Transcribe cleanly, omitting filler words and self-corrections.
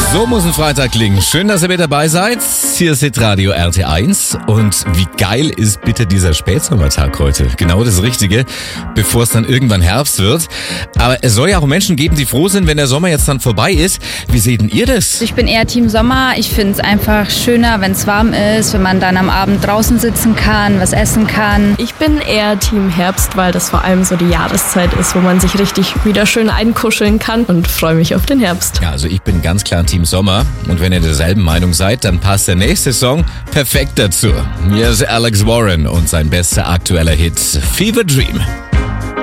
So muss ein Freitag klingen. Schön, dass ihr mit dabei seid. Hier ist Hitradio RT1. Und wie geil ist bitte dieser Spätsommertag heute? Genau das Richtige, bevor es dann irgendwann Herbst wird. Aber es soll ja auch Menschen geben, die froh sind, wenn der Sommer jetzt dann vorbei ist. Wie seht denn ihr das? Ich bin eher Team Sommer. Ich finde es einfach schöner, wenn es warm ist, wenn man dann am Abend draußen sitzen kann, was essen kann. Ich bin eher Team Herbst, weil das vor allem so die Jahreszeit ist, wo man sich richtig wieder schön einkuscheln kann, und freue mich auf den Herbst. Ja, also ich bin ganz klar Team Sommer. Und wenn ihr derselben Meinung seid, dann passt der nächste Song perfekt dazu. Hier ist Alex Warren und sein bester aktueller Hit Fever Dream.